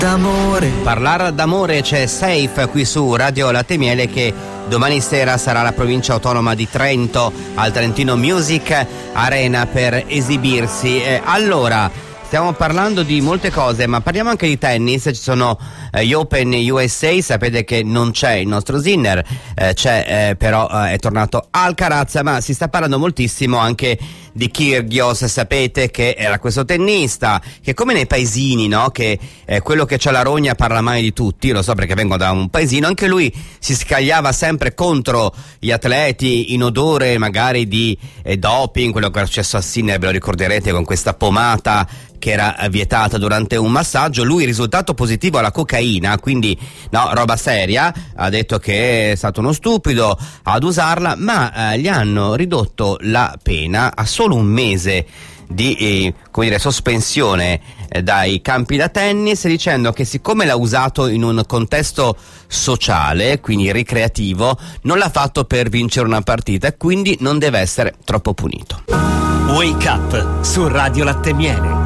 Parlare d'amore, c'è Safe qui su Radio Latte Miele, che domani sera sarà alla provincia autonoma di Trento al Trentino Music Arena per esibirsi. Allora, stiamo parlando di molte cose, ma parliamo anche di tennis. Ci sono gli Open USA, sapete che non c'è il nostro Sinner, c'è però è tornato Alcaraz, ma si sta parlando moltissimo anche di Kyrgios. Sapete che era questo tennista che, come nei paesini, no? Che quello che c'ha la rogna parla mai di tutti, lo so perché vengo da un paesino, anche lui si scagliava sempre contro gli atleti in odore magari di doping, quello che è successo a Sinner, ve lo ricorderete, con questa pomata che era vietata durante un massaggio. Lui risultato positivo alla cocaina, quindi no, roba seria, ha detto che è stato uno stupido ad usarla, ma gli hanno ridotto la pena a solo un mese di sospensione dai campi da tennis, dicendo che siccome l'ha usato in un contesto sociale, quindi ricreativo, non l'ha fatto per vincere una partita e quindi non deve essere troppo punito. Wake Up su Radio Latte Miele.